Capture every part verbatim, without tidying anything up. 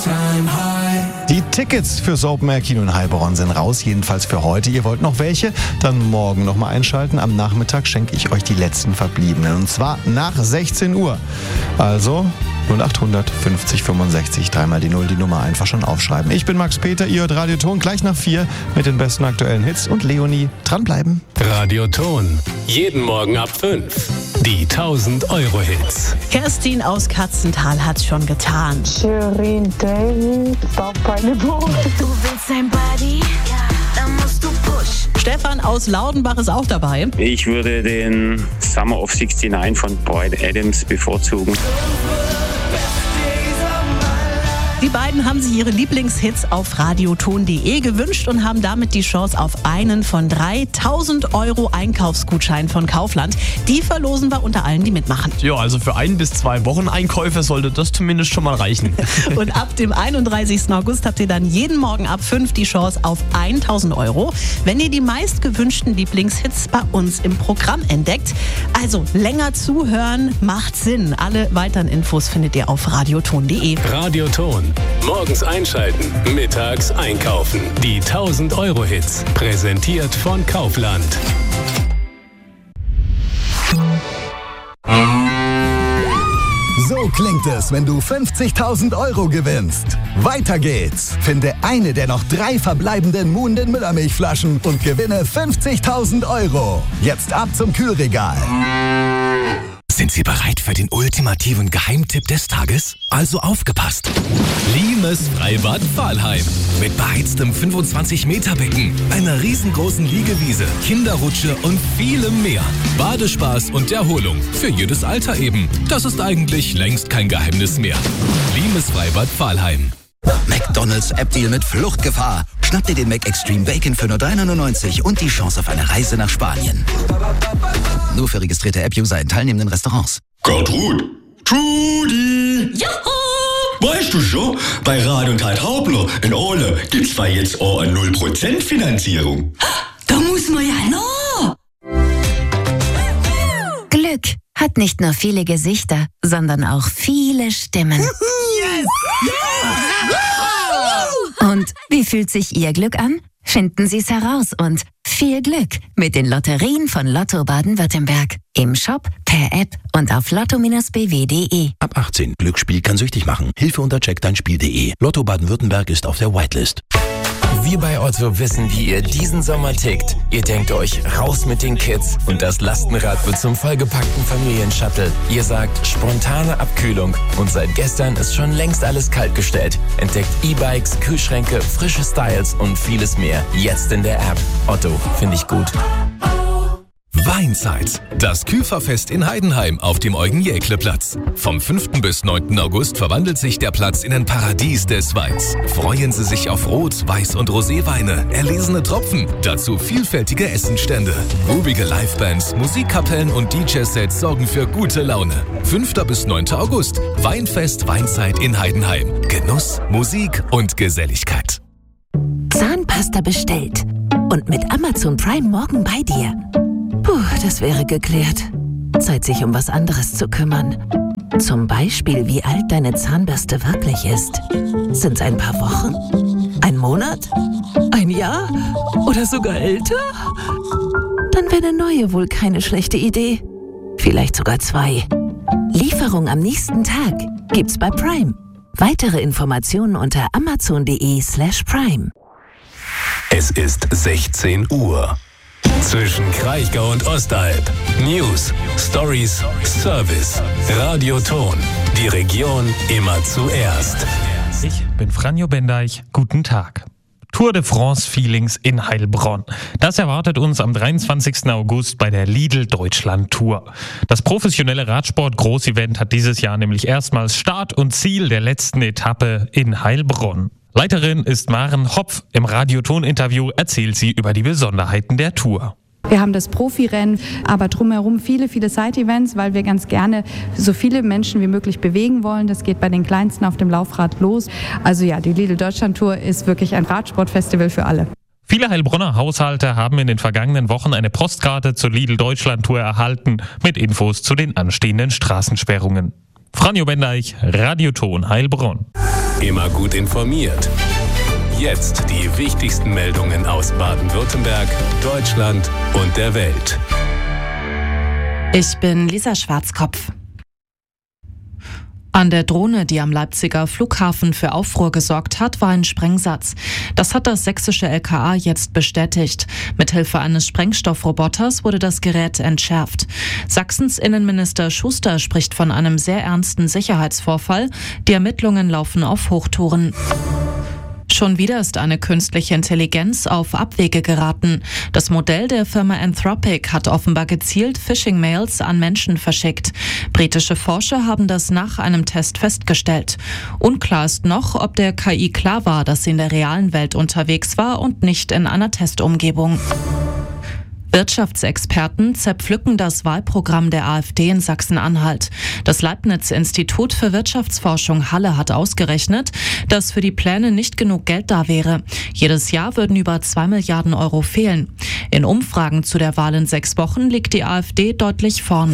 Die Tickets fürs Open Air Kino in Heilbronn sind raus, jedenfalls für heute. Ihr wollt noch welche? Dann morgen nochmal einschalten. Am Nachmittag schenke ich euch die letzten verbliebenen. Und zwar nach sechzehn Uhr. Also null acht hundert fünfzig fünfundsechzig, dreimal die Null, die Nummer einfach schon aufschreiben. Ich bin Max Peter, ihr hört Radioton, gleich nach vier mit den besten aktuellen Hits. Und Leonie, dranbleiben. Radioton, jeden Morgen ab fünf. Die tausend Euro Hits. Kerstin aus Katzental hat's schon getan. Shirin David, Bauchbeine Boot. Du willst sein Body? Ja, dann musst du push. Stefan aus Laudenbach ist auch dabei. Ich würde den Summer of sixty-nine von Bryan Adams bevorzugen. Die beiden haben sich ihre Lieblingshits auf radioton punkt de gewünscht und haben damit die Chance auf einen von drei tausend Euro Einkaufsgutschein von Kaufland. Die verlosen wir unter allen, die mitmachen. Ja, also für ein bis zwei Wochen Einkäufe sollte das zumindest schon mal reichen. Und ab dem einunddreißigsten August habt ihr dann jeden Morgen ab fünf die Chance auf tausend Euro, wenn ihr die meist gewünschten Lieblingshits bei uns im Programm entdeckt. Also länger zuhören macht Sinn. Alle weiteren Infos findet ihr auf radioton punkt de. Radioton. Morgens einschalten, mittags einkaufen. Die tausend Euro Hits. Präsentiert von Kaufland. So klingt es, wenn du fünfzigtausend Euro gewinnst. Weiter geht's. Finde eine der noch drei verbleibenden Muhnden Müllermilchflaschen und gewinne fünfzigtausend Euro. Jetzt ab zum Kühlregal. Sind Sie bereit für den ultimativen Geheimtipp des Tages? Also aufgepasst! Limes Freibad Pfahlheim. Mit beheiztem fünfundzwanzig Meter Becken, einer riesengroßen Liegewiese, Kinderrutsche und vielem mehr. Badespaß und Erholung. Für jedes Alter eben. Das ist eigentlich längst kein Geheimnis mehr. Limes Freibad Pfahlheim. McDonald's App-Deal mit Fluchtgefahr. Schnapp dir den Mac Extreme Bacon für nur drei neunundneunzig und die Chance auf eine Reise nach Spanien. Nur für registrierte App-User in teilnehmenden Restaurants. Gertrud! Trudi! Juhu! Weißt du schon, bei Rad und Halt Hauptner in Ole gibt's zwar jetzt auch eine null Prozent Finanzierung. Da muss man ja noch! Glück hat nicht nur viele Gesichter, sondern auch viele Stimmen. Yes! Und wie fühlt sich Ihr Glück an? Finden Sie es heraus und viel Glück mit den Lotterien von Lotto Baden-Württemberg. Im Shop, per App und auf lotto b w punkt de. Ab achtzehn. Glücksspiel kann süchtig machen. Hilfe unter check dein spiel punkt de. Lotto Baden-Württemberg ist auf der Whitelist. Wir bei Otto wissen, wie ihr diesen Sommer tickt. Ihr denkt euch, raus mit den Kids und das Lastenrad wird zum vollgepackten Familienshuttle. Ihr sagt, spontane Abkühlung und seit gestern ist schon längst alles kaltgestellt. Entdeckt E-Bikes, Kühlschränke, frische Styles und vieles mehr. Jetzt in der App. Otto, finde ich gut. Weinzeit. Das Küferfest in Heidenheim auf dem Eugen-Jäckle-Platz. Vom fünften bis neunten August verwandelt sich der Platz in ein Paradies des Weins. Freuen Sie sich auf Rot-, Weiß- und Roséweine, erlesene Tropfen, dazu vielfältige Essenstände. Rubige Livebands, Musikkapellen und D J-Sets sorgen für gute Laune. fünften bis neunten August. Weinfest Weinzeit in Heidenheim. Genuss, Musik und Geselligkeit. Zahnpasta bestellt und mit Amazon Prime morgen bei dir. Puh, das wäre geklärt. Zeit, sich um was anderes zu kümmern. Zum Beispiel, wie alt deine Zahnbürste wirklich ist. Sind's ein paar Wochen? Ein Monat? Ein Jahr? Oder sogar älter? Dann wäre eine neue wohl keine schlechte Idee. Vielleicht sogar zwei. Lieferung am nächsten Tag gibt's bei Prime. Weitere Informationen unter amazon punkt de slash prime. Es ist sechzehn Uhr. Zwischen Kraichgau und Ostalb. News, Stories, Service. Radioton. Die Region immer zuerst. Ich bin Franjo Bendeich. Guten Tag. Tour de France Feelings in Heilbronn. Das erwartet uns am dreiundzwanzigsten August bei der Lidl Deutschland Tour. Das professionelle Radsport-Großevent hat dieses Jahr nämlich erstmals Start und Ziel der letzten Etappe in Heilbronn. Leiterin ist Maren Hopf. Im Radioton-Interview erzählt sie über die Besonderheiten der Tour. Wir haben das Profirennen, aber drumherum viele, viele Side-Events, weil wir ganz gerne so viele Menschen wie möglich bewegen wollen. Das geht bei den Kleinsten auf dem Laufrad los. Also ja, die Lidl Deutschland Tour ist wirklich ein Radsportfestival für alle. Viele Heilbronner Haushalte haben in den vergangenen Wochen eine Postkarte zur Lidl Deutschland Tour erhalten mit Infos zu den anstehenden Straßensperrungen. Franjo Bendeich, Radioton Heilbronn. immer gut informiert. Jetzt die wichtigsten Meldungen aus Baden-Württemberg, Deutschland und der Welt. Ich bin Lisa Schwarzkopf. An der Drohne, die am Leipziger Flughafen für Aufruhr gesorgt hat, war ein Sprengsatz. Das hat das sächsische L K A jetzt bestätigt. Mithilfe eines Sprengstoffroboters wurde das Gerät entschärft. Sachsens Innenminister Schuster spricht von einem sehr ernsten Sicherheitsvorfall. Die Ermittlungen laufen auf Hochtouren. Schon wieder ist eine künstliche Intelligenz auf Abwege geraten. Das Modell der Firma Anthropic hat offenbar gezielt Phishing-Mails an Menschen verschickt. Britische Forscher haben das nach einem Test festgestellt. Unklar ist noch, ob der K I klar war, dass sie in der realen Welt unterwegs war und nicht in einer Testumgebung. Wirtschaftsexperten zerpflücken das Wahlprogramm der AfD in Sachsen-Anhalt. Das Leibniz-Institut für Wirtschaftsforschung Halle hat ausgerechnet, dass für die Pläne nicht genug Geld da wäre. Jedes Jahr würden über zwei Milliarden Euro fehlen. In Umfragen zu der Wahl in sechs Wochen liegt die AfD deutlich vorn.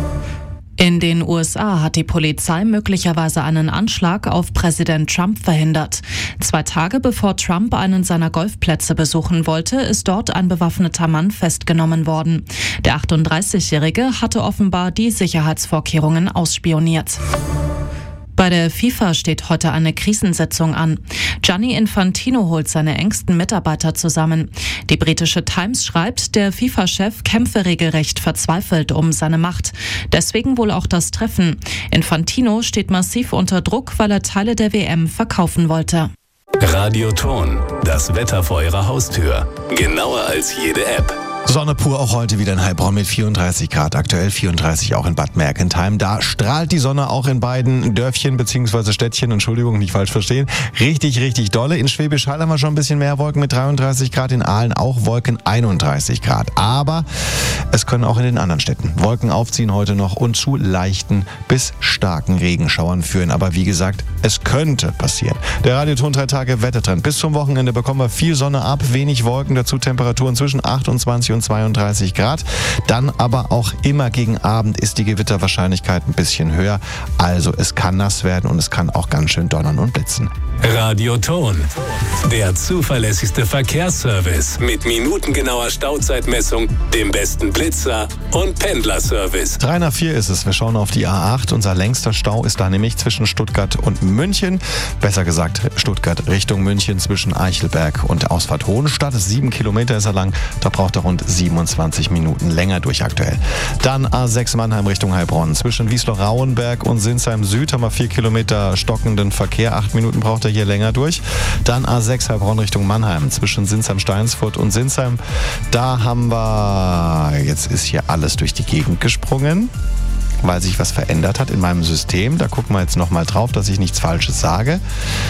In den U S A hat die Polizei möglicherweise einen Anschlag auf Präsident Trump verhindert. Zwei Tage bevor Trump einen seiner Golfplätze besuchen wollte, ist dort ein bewaffneter Mann festgenommen worden. Der achtunddreißigjährige hatte offenbar die Sicherheitsvorkehrungen ausspioniert. Bei der FIFA steht heute eine Krisensitzung an. Gianni Infantino holt seine engsten Mitarbeiter zusammen. Die britische Times schreibt, der FIFA-Chef kämpfe regelrecht verzweifelt um seine Macht. Deswegen wohl auch das Treffen. Infantino steht massiv unter Druck, weil er Teile der W M verkaufen wollte. Radioton, das Wetter vor Ihrer Haustür. Genauer als jede App. Sonne pur auch heute wieder in Heilbronn mit vierunddreißig Grad, aktuell vierunddreißig auch in Bad Mergentheim. Da strahlt die Sonne auch in beiden Dörfchen bzw. Städtchen, Entschuldigung, nicht falsch verstehen, richtig, richtig dolle. In Schwäbisch Hall haben wir schon ein bisschen mehr Wolken mit dreiunddreißig Grad, in Aalen auch Wolken einunddreißig Grad. Aber es können auch in den anderen Städten Wolken aufziehen heute noch und zu leichten bis starken Regenschauern führen. Aber wie gesagt, es könnte passieren. Der Radioton drei Tage Wettertrend. Bis zum Wochenende bekommen wir viel Sonne ab, wenig Wolken, dazu Temperaturen zwischen achtundzwanzig und zweiunddreißig Grad. Dann aber auch immer gegen Abend ist die Gewitterwahrscheinlichkeit ein bisschen höher. Also es kann nass werden und es kann auch ganz schön donnern und blitzen. Radioton, der zuverlässigste Verkehrsservice mit minutengenauer Stauzeitmessung, dem besten Blitzer und Pendlerservice. drei nach vier ist es. Wir schauen auf die A acht. Unser längster Stau ist da nämlich zwischen Stuttgart und München. Besser gesagt Stuttgart Richtung München zwischen Eichelberg und Ausfahrt Hohenstadt. Sieben Kilometer ist er lang. Da braucht er rund siebenundzwanzig Minuten länger durch aktuell. Dann A sechs Mannheim Richtung Heilbronn. Zwischen Wiesloch-Rauenberg und Sinsheim Süd haben wir vier Kilometer stockenden Verkehr. Acht Minuten braucht er hier länger durch. Dann A sechs Heilbronn Richtung Mannheim. Zwischen Sinsheim-Steinsfurt und Sinsheim. Da haben wir, jetzt ist hier alles durch die Gegend gesprungen, weil sich was verändert hat in meinem System. Da gucken wir jetzt nochmal drauf, dass ich nichts Falsches sage.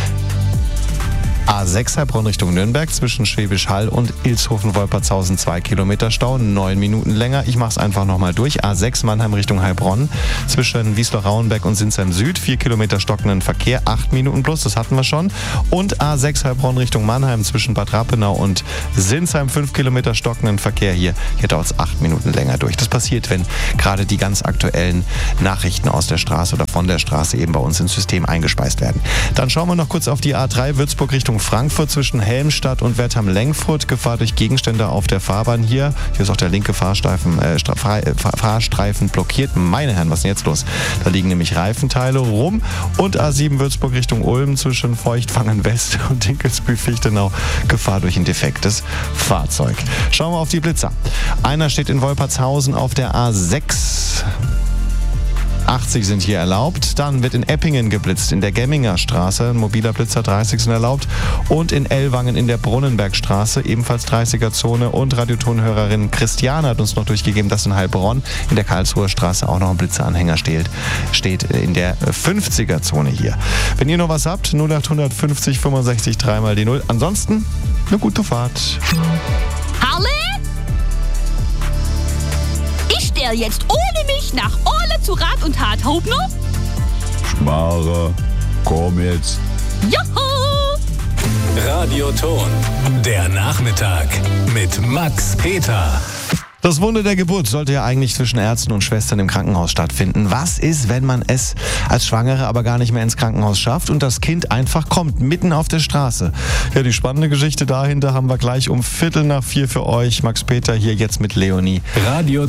A sechs Heilbronn Richtung Nürnberg zwischen Schwäbisch Hall und Ilshofen-Wolpertshausen zwei Kilometer Stau, neun Minuten länger. Ich mache es einfach nochmal durch. A sechs Mannheim Richtung Heilbronn zwischen Wiesloch-Rauenberg und Sinsheim Süd, vier Kilometer stockenden Verkehr, acht Minuten plus, das hatten wir schon. Und A sechs Heilbronn Richtung Mannheim zwischen Bad Rappenau und Sinsheim, fünf Kilometer stockenden Verkehr hier. Hier dauert es acht Minuten länger durch. Das passiert, wenn gerade die ganz aktuellen Nachrichten aus der Straße oder von der Straße eben bei uns ins System eingespeist werden. Dann schauen wir noch kurz auf die A drei Würzburg Richtung Frankfurt zwischen Helmstadt und Wertheim-Lengfurt. Gefahr durch Gegenstände auf der Fahrbahn hier. Hier ist auch der linke Fahrstreifen, äh, Fahr äh, Fahrstreifen blockiert. Meine Herren, was ist denn jetzt los? Da liegen nämlich Reifenteile rum. Und A sieben Würzburg Richtung Ulm zwischen Feuchtwangen West und Dinkelsbühl-Fichtenau. Gefahr durch ein defektes Fahrzeug. Schauen wir auf die Blitzer. Einer steht in Wolpertshausen auf der A sechs. achtzig sind hier erlaubt. Dann wird in Eppingen geblitzt, in der Gemminger Straße. Ein mobiler Blitzer, dreißig sind erlaubt. Und in Ellwangen in der Brunnenbergstraße, ebenfalls dreißiger-Zone. Und Radiotonhörerin Christiane hat uns noch durchgegeben, dass in Heilbronn in der Karlsruher Straße auch noch ein Blitzeranhänger steht. Steht in der fünfziger-Zone hier. Wenn ihr noch was habt, null acht fünfzig fünfundsechzig drei mal die null. Ansonsten eine gute Fahrt. Harle? Ich stelle jetzt ohne mich nach Orle zu Rat und Tat, Hauptner? Schmarre, komm jetzt. Joho! Radioton, der Nachmittag mit Max Peter. Das Wunder der Geburt sollte ja eigentlich zwischen Ärzten und Schwestern im Krankenhaus stattfinden. Was ist, wenn man es als Schwangere aber gar nicht mehr ins Krankenhaus schafft und das Kind einfach kommt, mitten auf der Straße? Ja, die spannende Geschichte dahinter haben wir gleich um Viertel nach vier für euch. Max Peter hier jetzt mit Leonie. Radio